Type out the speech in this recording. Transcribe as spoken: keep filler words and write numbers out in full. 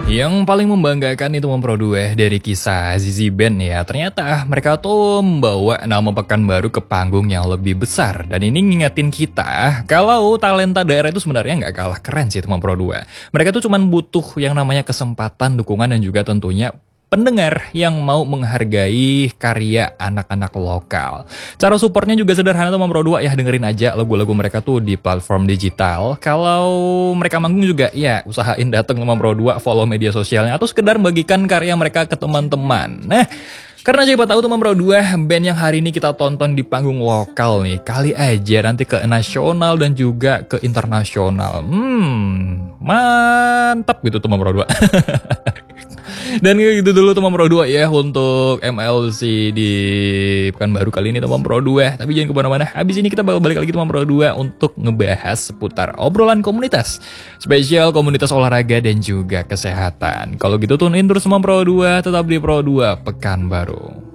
Yang paling membanggakan itu Teman Pro dua dari kisah Zizi Band ya. Ternyata mereka tuh membawa nama Pekanbaru ke panggung yang lebih besar. Dan ini ngingetin kita kalau talenta daerah itu sebenarnya nggak kalah keren sih Teman Pro dua. Mereka tuh cuman butuh yang namanya kesempatan, dukungan, dan juga tentunya pendengar yang mau menghargai karya anak-anak lokal. Cara supportnya juga sederhana Teman Pro dua ya, dengerin aja lagu-lagu mereka tuh di platform digital. Kalau mereka manggung juga ya usahain datang Teman Pro dua, follow media sosialnya, atau sekedar bagikan karya mereka ke teman-teman. Nah, karena siapa tahu Teman Pro dua band yang hari ini kita tonton di panggung lokal nih, kali aja nanti ke nasional dan juga ke internasional. Hmm, mantap gitu Teman Pro dua. Dan gitu dulu Teman Pro dua ya untuk M L C di Pekanbaru kali ini Teman Pro dua. Tapi jangan kemana-mana, habis ini kita bakal balik lagi Teman Pro dua untuk ngebahas seputar obrolan komunitas spesial, komunitas olahraga dan juga kesehatan. Kalau gitu tune in terus Teman Pro dua, tetap di Pro dua Pekanbaru.